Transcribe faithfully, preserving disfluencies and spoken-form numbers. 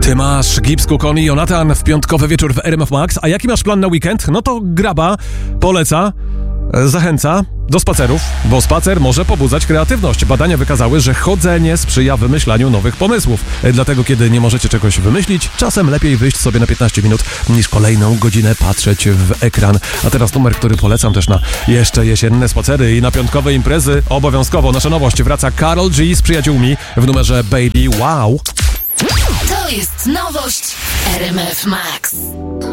Ty masz Gibbs, Cook i Jonathan w piątkowy wieczór w R M F Max, a jaki masz plan na weekend? No to Graba poleca, zachęca do spacerów, bo spacer może pobudzać kreatywność. Badania wykazały, że chodzenie sprzyja wymyślaniu nowych pomysłów. Dlatego, kiedy nie możecie czegoś wymyślić, czasem lepiej wyjść sobie na piętnaście minut, niż kolejną godzinę patrzeć w ekran. A teraz numer, który polecam też na jeszcze jesienne spacery i na piątkowe imprezy. Obowiązkowo nasza nowość. Wraca Karol G z przyjaciółmi w numerze Baby Wow. To jest nowość R M F Max.